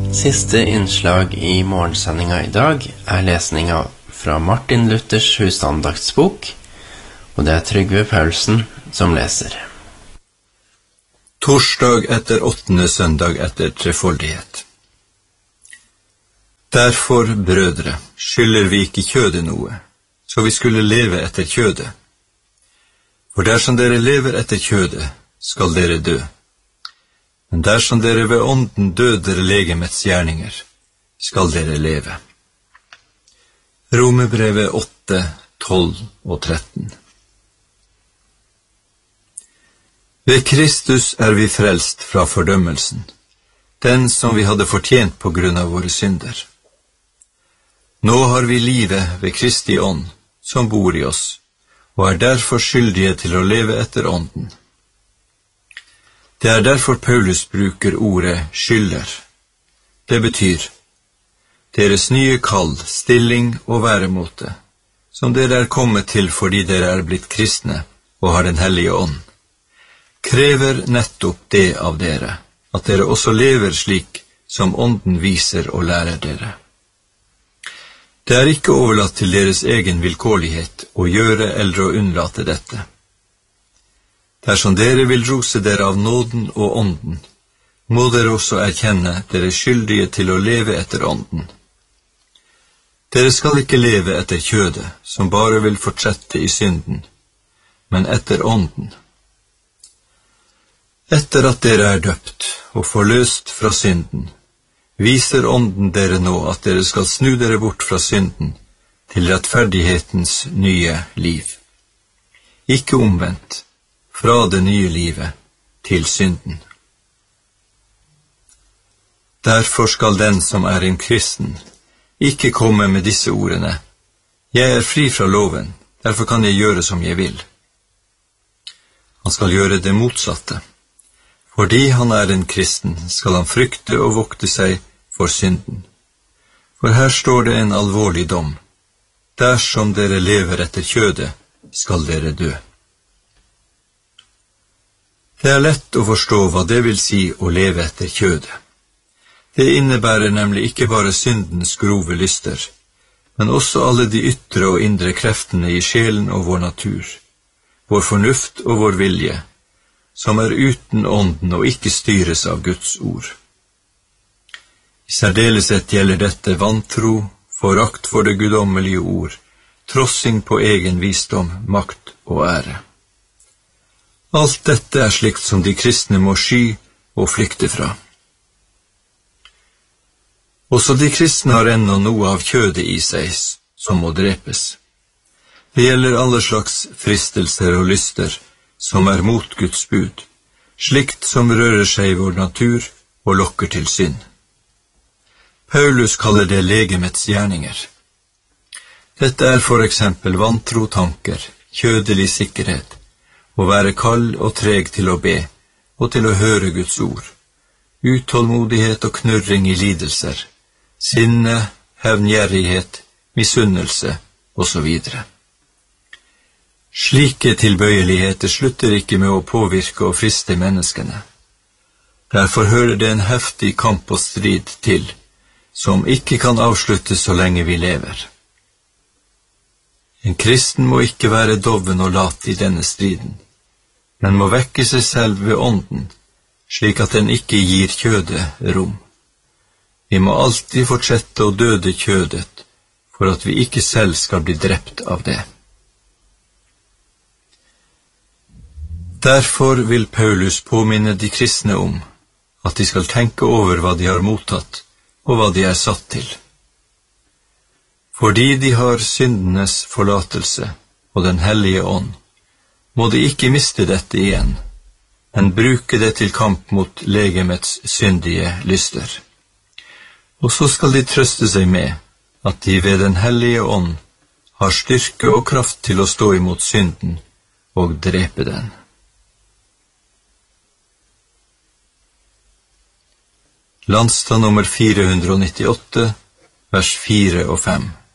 Siste innslag i morgensendinga i dag lesninga fra Martin Luthers husandaktsbok, og det Trygve Paulsen som leser. Torsdag etter 8. søndag etter trefoldighet. Derfor, brødre, skylder vi ikke kjødet noe, så vi skulle leve etter kjødet. For dersom dere lever etter kjødet, skal dere dø. Men dersom dere ved ånden døder legemets gjerninger, skal dere leve. Romerbrevet 8, 12 og 13. Ved Kristus vi frelst fra fordømmelsen, den som vi hadde fortjent på grunn av våre synder. Nå har vi livet ved Kristi ånd, som bor i oss, og derfor skyldige til å leve etter ånden. Det derfor Paulus bruker ordet skylder. Det betyr deres nye kall, stilling og væremåte, som dere kommet til fordi dere blitt kristne og har den hellige ånd, krever nettopp det av dere, at dere også lever slik som ånden viser og lærer dere. Det ikke overlatt til deres egen vilkårlighet å gjøre eller å unnlate dette. Dersom dere vil rose dere av nåden og ånden, må dere også erkjenne dere skyldige til å leve etter ånden. Dere skal ikke leve etter kjødet, som bare vil fortsette i synden, men etter ånden. Etter at dere døpt og forløst fra synden, viser ånden dere nå at dere skal snu dere bort fra synden til rettferdighetens nye liv. Ikke omvendt, fra det nye livet til synden. Derfor skal den som en kristen ikke komme med disse ordene: Jeg fri fra loven, derfor kan jeg gjøre som jeg vil. Han skal gjøre det motsatte. Fordi han en kristen, skal han frykte og vokte seg for synden. For her står det en alvorlig dom: dersom dere lever etter kjødet, skal dere dø. Det lett å forstå hva det vil si å leve etter kjødet. Det innebærer nemlig ikke bare syndens grove lyster, men også alle de ytre og indre kreftene i sjelen og vår natur, vår fornuft og vår vilje, som uten ånden og ikke styres av Guds ord. I særdeleshet gjelder dette vantro, forakt for det guddommelige ord, trossing på egen visdom, makt og ære. Alt dette slikt som de kristne må sky og flykte fra. Også de kristne har ennå noe av kjødet i seg som må drepes. Det gjelder alle slags fristelser og lyster som mot Guds bud, slikt som rører seg i vår natur og lokker til synd. Paulus kaller det legemets gjerninger. Dette for eksempel vantro tanker, kjødelig sikkerhet, å være kald og treg til å be, og til å høre Guds ord, utålmodighet og knurring i lidelser, sinne, hevngjerrighet, misunnelse, og så videre. Slike tilbøyeligheter slutter ikke med å påvirke og friste menneskene. Derfor hører det en heftig kamp og strid til, som ikke kan avsluttes så lenge vi lever. En kristen må ikke være doven og lat i denne striden, men må vekke seg selv ved ånden, slik at den ikke gir kjødet rom. Vi må alltid fortsette å døde kjødet, for at vi ikke selv skal bli drept av det. Derfor vil Paulus påminne de kristne om at de skal tenke over hva de har mottatt, og hva de satt til. Fordi de har syndenes forlatelse og den hellige ånd, må de ikke miste dette igjen, men bruke det til kamp mot legemets syndige lyster. Og så skal de trøste seg med at de ved den hellige ånd har styrke og kraft til å stå imot synden og drepe den. Landstad nummer 498, vers 4 og 5.